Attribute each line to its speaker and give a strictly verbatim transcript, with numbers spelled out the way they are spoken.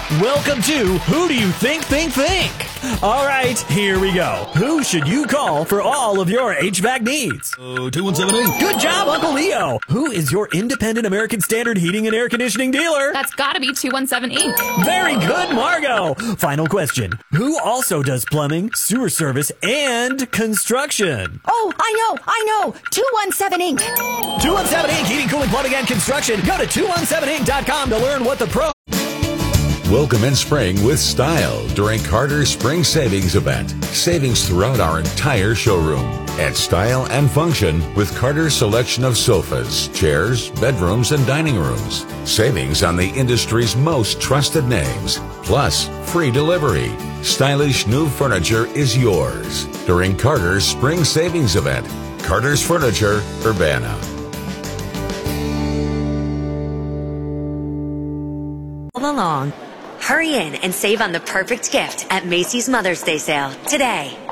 Speaker 1: Welcome to Who Do You Think Think Think? All right, here we go. Who should you call for all of your H V A C needs?
Speaker 2: Oh, two one seven eight.
Speaker 1: Good job, Uncle Leo. Who is your independent American Standard heating and air conditioning dealer?
Speaker 3: That's gotta be two one seven Incorporated.
Speaker 1: Very good, Margot. Final question. Who also does plumbing, sewer service, and construction?
Speaker 4: Oh, I know, I know. two one seven Incorporated.
Speaker 1: two one seven Incorporated. Heating, cooling, plumbing, and construction. Go to two one seven inc dot com to learn what the pro...
Speaker 5: Welcome in spring with style during Carter's Spring Savings Event. Savings throughout our entire showroom. And style and function with Carter's selection of sofas, chairs, bedrooms, and dining rooms. Savings on the industry's most trusted names. Plus, free delivery. Stylish new furniture is yours during Carter's Spring Savings Event. Carter's Furniture, Urbana.
Speaker 6: All along. Hurry in and save on the perfect gift at Macy's Mother's Day sale today.